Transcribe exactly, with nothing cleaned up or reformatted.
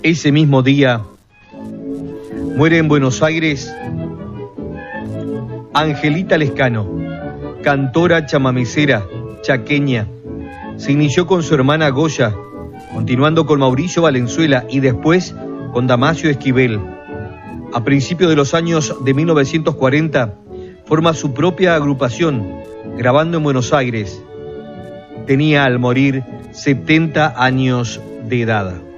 Ese mismo día muere en Buenos Aires Angelita Lescano, cantora chamamecera, chaqueña. Se inició con su hermana Goya, continuando con Mauricio Valenzuela y después con Damasio Esquivel. A principios de los años de mil novecientos cuarenta, forma su propia agrupación, grabando en Buenos Aires. Tenía al morir setenta años de edad.